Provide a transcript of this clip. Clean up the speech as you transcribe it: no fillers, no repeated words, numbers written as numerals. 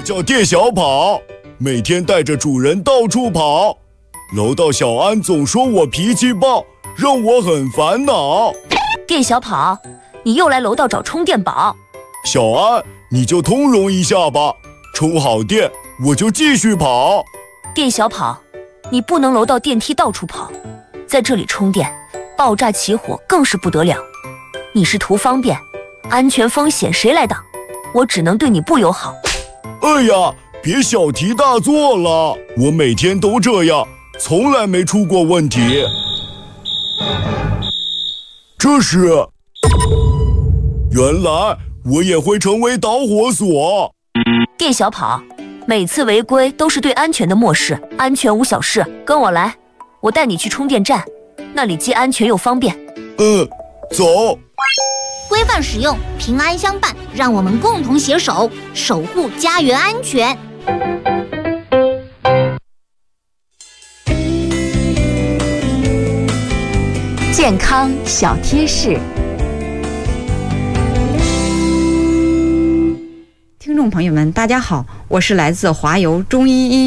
叫店小跑，每天带着主人到处跑。楼道小安总说我脾气暴，让我很烦恼。 店小跑，你又来楼道找充电宝。 小安，你就通融一下吧，充好电我就继续跑。 店小跑，你不能楼道电梯到处跑，在这里充电，爆炸起火更是不得了。你是图方便，安全风险谁来挡？我只能对你不友好。 哎呀，别小题大做了，我每天都这样，从来没出过问题。这是，原来我也会成为导火索。 店小跑，每次违规都是对安全的漠视，安全无小事，跟我来，我带你去充电站，那里既安全又方便。 走。 规范使用，平安相伴，让我们共同携手，守护家园安全。 健康小贴士。听众朋友们，大家好，我是来自华邮中医医